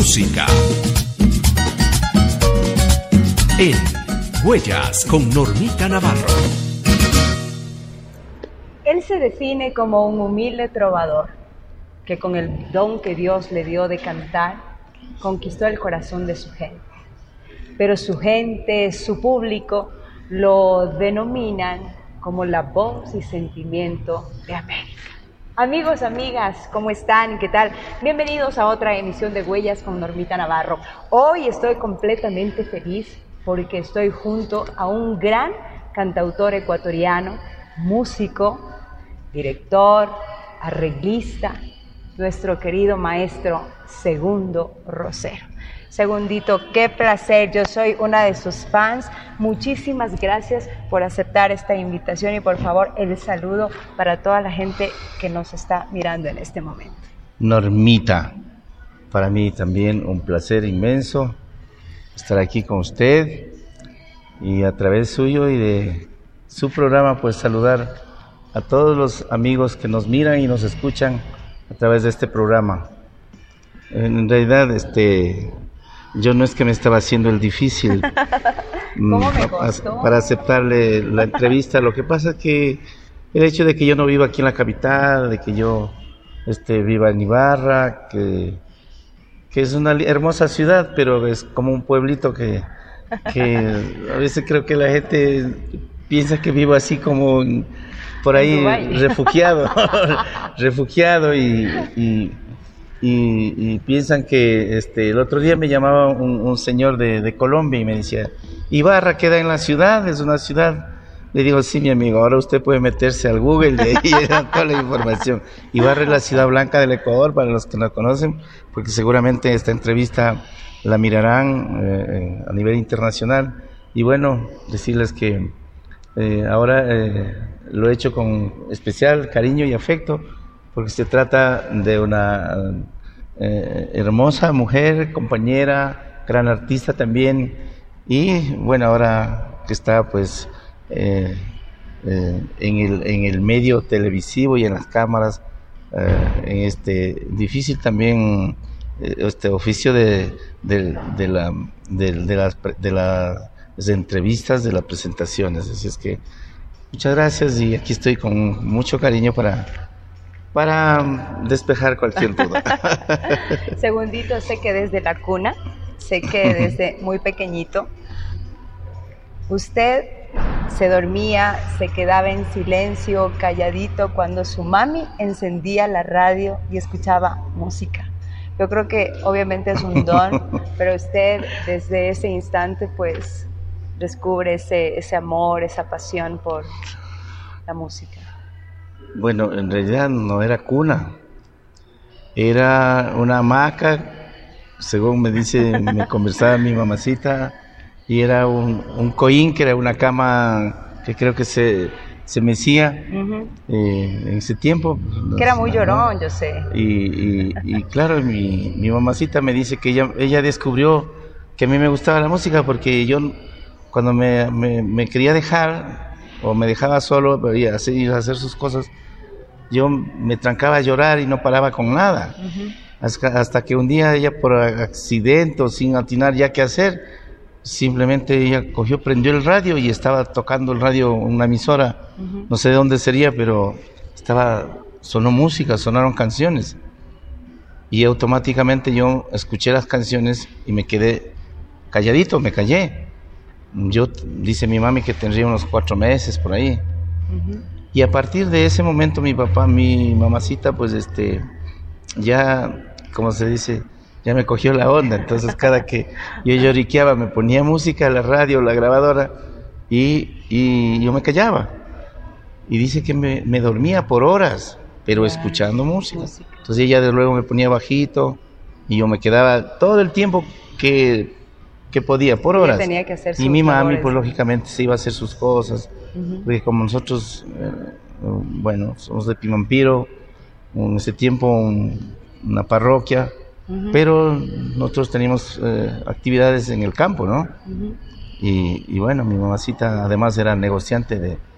música. En Huellas con Normita Navarro. Él se define como un humilde trovador que con el don que Dios le dio de cantar, conquistó el corazón de su gente. Pero su gente, su público, lo denominan como la voz y sentimiento de América. Amigos, amigas, ¿cómo están? ¿Qué tal? Bienvenidos a otra emisión de Huellas con Normita Navarro. Hoy estoy completamente feliz porque estoy junto a un gran cantautor ecuatoriano, músico, director, arreglista, nuestro querido maestro Segundo Rosero. Segundito, qué placer, yo soy una de sus fans. Muchísimas gracias por aceptar esta invitación y por favor el saludo para toda la gente que nos está mirando en este momento. Normita, para mí también un placer inmenso estar aquí con usted y a través suyo y de su programa pues saludar a todos los amigos que nos miran y nos escuchan a través de este programa. En realidad yo no es que me estaba haciendo el difícil para aceptarle la entrevista. Lo que pasa es que el hecho de que yo no viva aquí en la capital, de que yo viva en Ibarra, que es una hermosa ciudad, pero es como un pueblito que a veces creo que la gente piensa que vivo así como por ahí refugiado y piensan que el otro día me llamaba un señor de Colombia y me decía, Ibarra queda en la ciudad, es una ciudad. Le digo, sí, mi amigo, ahora usted puede meterse al Google y ahí da toda la información. Ibarra es la ciudad blanca del Ecuador, para los que no conocen, porque seguramente esta entrevista la mirarán a nivel internacional. Y bueno, decirles que ahora lo he hecho con especial cariño y afecto, porque se trata de una hermosa mujer, compañera, gran artista también, y bueno, ahora que está pues en el medio televisivo y en las cámaras, en este difícil también oficio de las entrevistas, de las presentaciones. Así es que muchas gracias y aquí estoy con mucho cariño para despejar cualquier duda. Segundito, sé que desde la cuna, sé que desde muy pequeñito, usted se dormía, se quedaba en silencio, calladito, cuando su mami encendía la radio y escuchaba música. Yo creo que obviamente es un don, pero usted desde ese instante pues descubre ese amor, esa pasión por la música. Bueno, en realidad no era cuna, era una hamaca, según me conversaba mi mamacita, y era un cojín, que era una cama que creo que se mecía en ese tiempo. Que era muy llorón, yo sé. Y claro, mi mamacita me dice que ella descubrió que a mí me gustaba la música, porque yo cuando me quería dejar o me dejaba solo para ir a hacer sus cosas, yo me trancaba a llorar y no paraba con nada. Hasta que un día ella, por accidente o sin atinar ya qué hacer, simplemente ella prendió el radio y estaba tocando el radio, una emisora, no sé de dónde sería, pero sonó música, sonaron canciones. Y automáticamente yo escuché las canciones y me quedé calladito, me callé. Dice mi mami que tendría unos 4 meses por ahí. Y a partir de ese momento mi mamacita, pues ya, como se dice, ya me cogió la onda. Entonces cada que yo lloriqueaba me ponía música, la radio, la grabadora, y yo me callaba. Y dice que me dormía por horas, pero escuchando música. Entonces ella de luego me ponía bajito y yo me quedaba todo el tiempo que podía, por horas. Tenía que hacer sus y mi mami, labores, pues lógicamente se iba a hacer sus cosas, porque como nosotros, somos de Pimampiro, en ese tiempo una parroquia, pero nosotros teníamos actividades en el campo, ¿no? Y bueno, mi mamacita además era negociante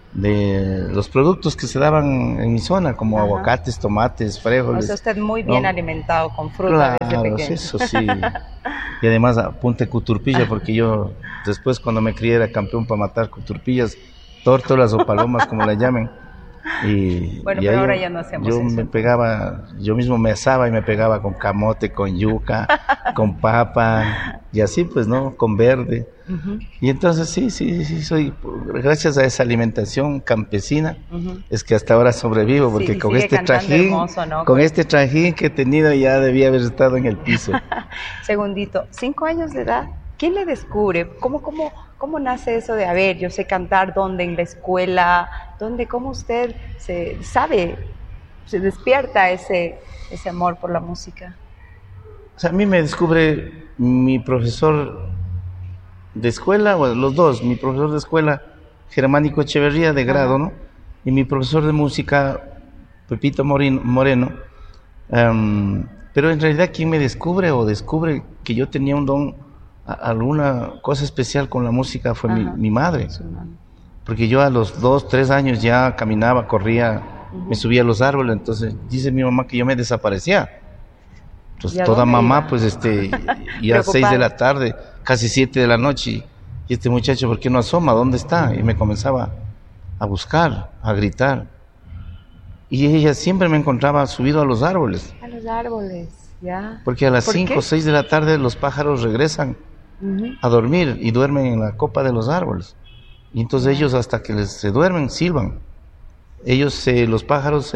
de los productos que se daban en mi zona, como aguacates, tomates, frijoles. O sea, usted muy bien alimentado con fruta desde pequeño. Eso sí. Y además apunte cuturpilla, porque yo después cuando me crié era campeón para matar cuturpillas, tórtolas o palomas, como las llamen. Y, bueno, y pero ahora ya no hacemos eso. Me pegaba, yo mismo me asaba y me pegaba con camote, con yuca, con papa, y así pues, ¿no? Con verde. Y entonces sí, soy, gracias a esa alimentación campesina, es que hasta ahora sobrevivo, porque con este trajín, hermoso, ¿no? Con este trajín que he tenido ya debía haber estado en el piso. Segundito, 5 años de edad, ¿quién le descubre? ¿Cómo nace eso de, a ver, yo sé cantar, dónde, en la escuela, dónde, cómo usted se despierta ese amor por la música? O sea, a mí me descubre mi profesor de escuela, bueno, los dos, mi profesor de escuela, Germánico Echeverría, de grado, ¿no? Y mi profesor de música, Pepito Moreno. Pero en realidad, ¿quién me descubre o descubre que yo tenía un don, alguna cosa especial con la música? Fue mi madre. Porque yo a los 2, 3 años ya caminaba, corría, me subía a los árboles. Entonces dice mi mamá que yo me desaparecía. Entonces toda mamá, iba? Pues ya 6 de la tarde, casi 7 de la noche, y este muchacho, ¿por qué no asoma? ¿Dónde está? Y me comenzaba a buscar, a gritar. Y ella siempre me encontraba subido a los árboles. A los árboles, ya. Porque a las 5 o 6 de la tarde los pájaros regresan a dormir y duermen en la copa de los árboles. Y entonces ellos, hasta que se duermen, silban. Los pájaros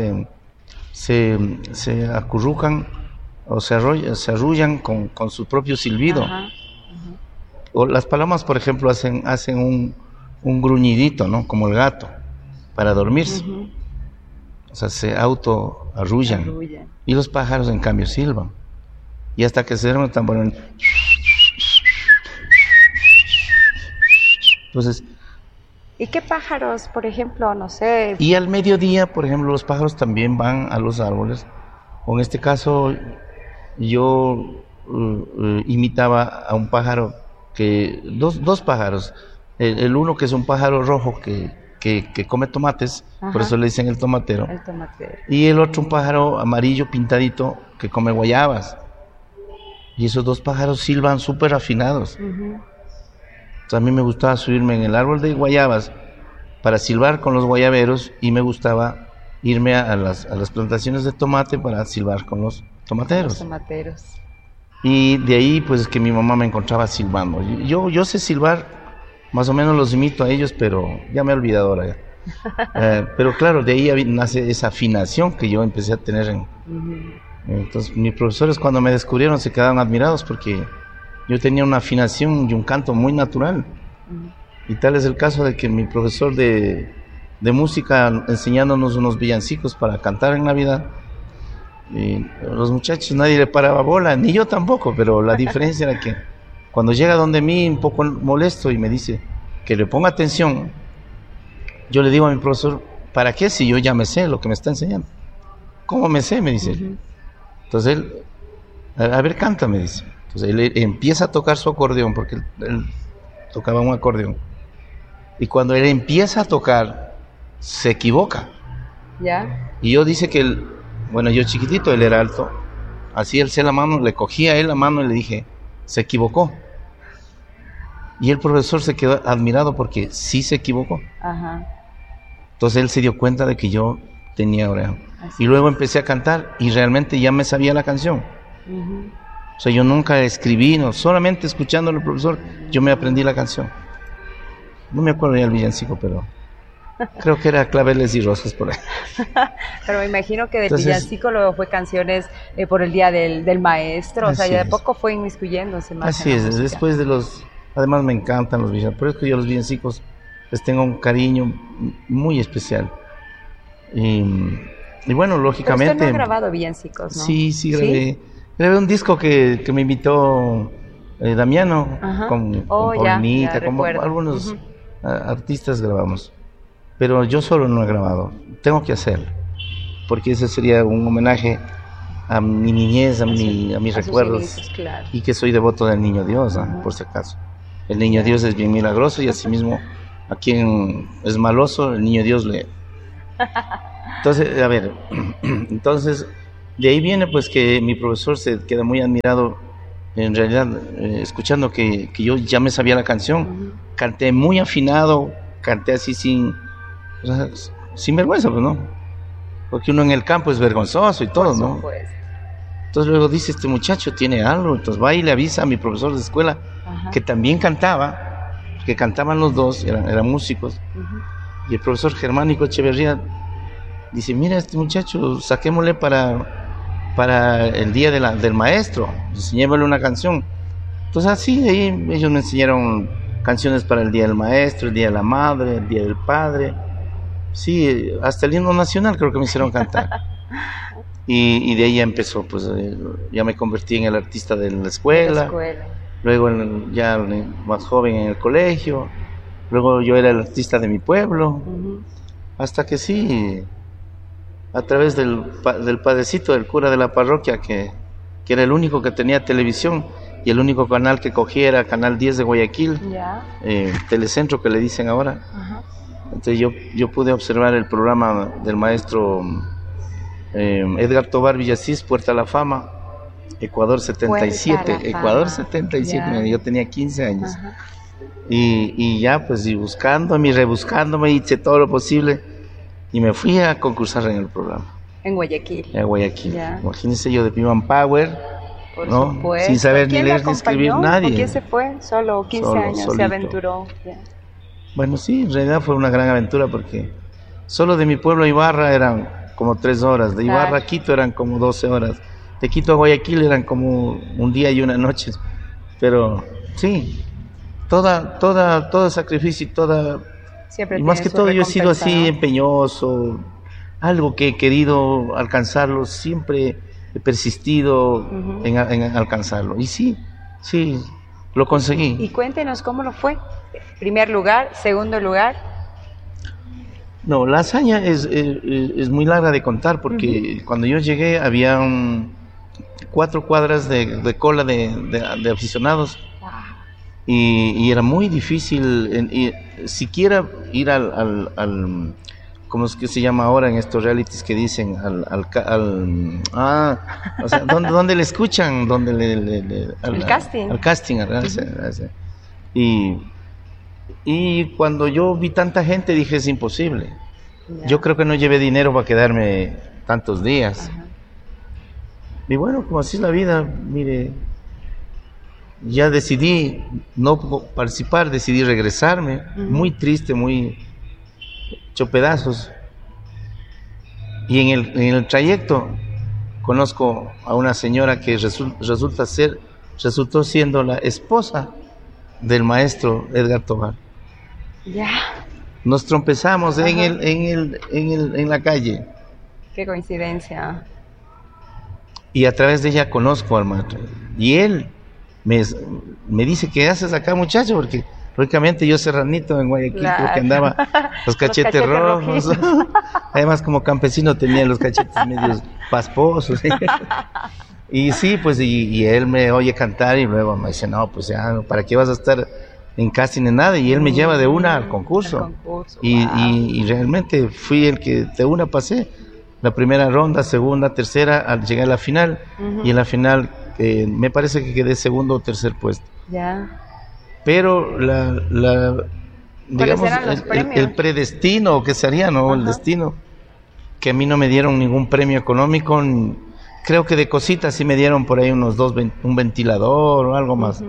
se acurrucan o se arrullan con su propio silbido. O las palomas, por ejemplo, hacen un gruñidito, ¿no? Como el gato, para dormirse. O sea, se arrullan. Y los pájaros, en cambio, silban. Y hasta que se duermen están poniendo. Entonces, ¿y qué pájaros, por ejemplo, no sé? Y al mediodía, por ejemplo, los pájaros también van a los árboles. O en este caso, yo imitaba a un pájaro dos pájaros. El uno que es un pájaro rojo que come tomates, por eso le dicen el tomatero. El tomatero. Y el otro, un pájaro amarillo pintadito que come guayabas. Y esos dos pájaros silban súper afinados. Entonces, a mí me gustaba subirme en el árbol de guayabas para silbar con los guayaberos, y me gustaba irme a las plantaciones de tomate para silbar con los tomateros. Y de ahí, pues, que mi mamá me encontraba silbando. Yo sé silbar, más o menos los imito a ellos, pero ya me he olvidado ahora ya. Pero claro, de ahí nace esa afinación que yo empecé a tener. Entonces, mis profesores, cuando me descubrieron, se quedaron admirados porque yo tenía una afinación y un canto muy natural. Y tal es el caso de que mi profesor de música, enseñándonos unos villancicos para cantar en Navidad, los muchachos nadie le paraba bola, ni yo tampoco, pero la diferencia era que cuando llega donde mí un poco molesto y me dice que le ponga atención, yo le digo a mi profesor, ¿para qué si yo ya me sé lo que me está enseñando? ¿Cómo me sé? Me dice. Entonces él, a ver, canta, me dice. Entonces él empieza a tocar su acordeón, porque él tocaba un acordeón. Y cuando él empieza a tocar, se equivoca. ¿Ya? Y yo dice que yo chiquitito, él era alto, así alcé la mano, le cogí a él la mano y le dije, se equivocó. Y el profesor se quedó admirado porque sí se equivocó. Entonces él se dio cuenta de que yo tenía oreja. Y luego empecé a cantar y realmente ya me sabía la canción. O sea, yo nunca escribí, no, solamente escuchándolo al profesor, yo me aprendí la canción. No me acuerdo ya el villancico, pero creo que era Claveles y Rosas por ahí. Pero me imagino que del villancico luego fue canciones por el día del maestro, o sea, ya de poco fue inmiscuyéndose más. Así es, después de además me encantan los villancicos, por eso que yo los villancicos les tengo un cariño muy especial. Y bueno, lógicamente... Pero usted no ha grabado villancicos, ¿no? Sí, grabé. Grabé un disco que me invitó Damiano, con Paulinita, como algunos artistas grabamos. Pero yo solo no he grabado, tengo que hacerlo, porque ese sería un homenaje a mi niñez, a mis recuerdos, inicios, claro. Y que soy devoto del Niño Dios, por si acaso. El Niño Dios es bien milagroso y asimismo a quien es maloso, el niño Dios le... Entonces, a ver, entonces, de ahí viene pues que mi profesor se queda muy admirado, en realidad, escuchando que yo ya me sabía la canción, canté muy afinado, canté así o sea, sin vergüenza, pues, ¿no? Porque uno en el campo es vergonzoso y todo, ¿no? Entonces luego dice, este muchacho tiene algo, entonces va y le avisa a mi profesor de escuela, que también cantaba, que cantaban los dos, eran músicos, y el profesor Germánico Echeverría dice, mira, este muchacho, saquémosle para el día del maestro, enseñémosle una canción. Entonces así, ahí ellos me enseñaron canciones para el día del maestro, el día de la madre, el día del padre, sí, hasta el himno nacional creo que me hicieron cantar. Y de ahí ya empezó, pues ya me convertí en el artista de la escuela, luego ya más joven en el colegio, luego yo era el artista de mi pueblo, hasta que sí, a través del padrecito, del cura de la parroquia, que era el único que tenía televisión, y el único canal que cogía era Canal 10 de Guayaquil, Telecentro que le dicen ahora. Entonces yo pude observar el programa del maestro Edgar Tobar Villasís, Puerta a la Fama, Ecuador 77, Ecuador 77, yo tenía 15 años. Y ya pues y rebuscándome, hice todo lo posible y me fui a concursar en el programa. En Guayaquil. En Guayaquil. Imagínense yo de Piman Power, ¿no? Supuesto. Sin saber ni leer ni escribir, nadie. ¿Por qué se fue? Solo 15 años, solito. se aventuró. Bueno, sí, en realidad fue una gran aventura porque solo de mi pueblo a Ibarra eran como 3 horas, de Ibarra a Quito eran como 12 horas, de Quito a Guayaquil eran como un día y una noche, pero sí, todo sacrificio y más que todo yo he sido así empeñoso, algo que he querido alcanzarlo, siempre he persistido en alcanzarlo, y sí, lo conseguí. Y cuéntenos cómo lo fue, primer lugar, segundo lugar. No, la hazaña es muy larga de contar porque cuando yo llegué había 4 cuadras de cola de aficionados y era muy difícil siquiera ir al ¿cómo es que se llama ahora en estos realities que dicen? O sea, ¿dónde le escuchan? El casting. Al casting, y cuando yo vi tanta gente dije, es imposible. Yo creo que no llevé dinero para quedarme tantos días. Y bueno, como así es la vida, mire, ya decidí no participar, decidí regresarme, muy triste, muy hecho pedazos. Y en el trayecto conozco a una señora que resultó siendo la esposa del maestro Edgar Tobar. Nos trompezamos en la calle. Qué coincidencia. Y a través de ella conozco al maestro. Y él me dice, ¿qué haces acá, muchacho? Porque lógicamente yo serranito en Guayaquil, creo que andaba los cachetes rojos. Además, como campesino tenía los cachetes medios pasposos. Y sí, pues, y él me oye cantar y luego me dice, no, pues ya, ¿para qué vas a estar en casting en nada? Y él me lleva de una al concurso. Y realmente fui el que de una pasé. La primera ronda, segunda, tercera, al llegar a la final. Y en la final, me parece que quedé segundo o tercer puesto. Pero digamos, el predestino, que sería, ¿no? El destino, que a mí no me dieron ningún premio económico. Creo que de cositas sí me dieron por ahí un ventilador o algo más.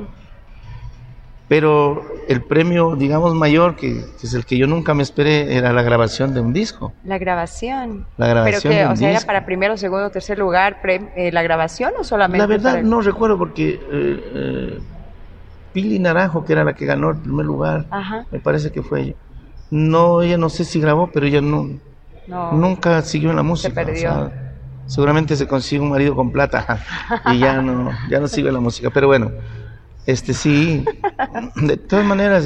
Pero el premio, digamos, mayor, que es el que yo nunca me esperé, era la grabación de un disco. La grabación. ¿Pero qué? O sea, ¿era para primero, segundo, tercer lugar la grabación o solamente? La verdad no recuerdo porque Pili Naranjo, que era la que ganó el primer lugar, me parece que fue ella. No, ella no sé si grabó, pero ella nunca siguió en la música. Se perdió. O sea, seguramente se consigue un marido con plata y ya no sigue la música, pero bueno. Sí, de todas maneras,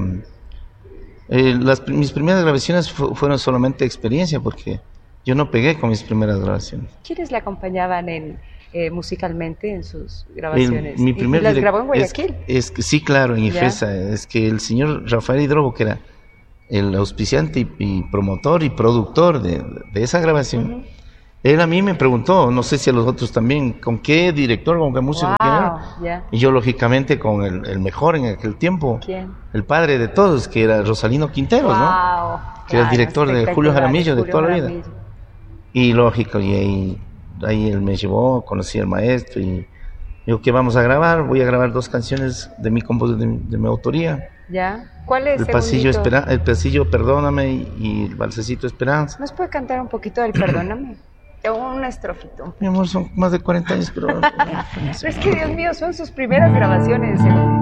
mis primeras grabaciones fueron solamente experiencia, porque yo no pegué con mis primeras grabaciones. ¿Quiénes le acompañaban musicalmente en sus grabaciones? Mi primer ¿Las grabó en Guayaquil? Sí, claro, en IFESA. Es que el señor Rafael Hidrobo, que era el auspiciante y promotor y productor de esa grabación, él a mí me preguntó, no sé si a los otros también, ¿con qué director, con qué músico quieren? Y yo lógicamente con el mejor en aquel tiempo. ¿Quién? El padre de todos, que era Rosalino Quinteros, ¿no? Que era el director de Julio Jaramillo de toda la vida. Y lógico, y ahí él me llevó, conocí al maestro y digo, ¿qué vamos a grabar? Voy a grabar 2 canciones de mi de mi autoría. ¿Ya? ¿Cuál es el pasillo Perdóname y el Valsecito Esperanza. ¿Nos puede cantar un poquito del Perdóname? Una estrofita. Mi amor, son más de 40 años, pero... Pero es que, Dios mío, son sus primeras grabaciones.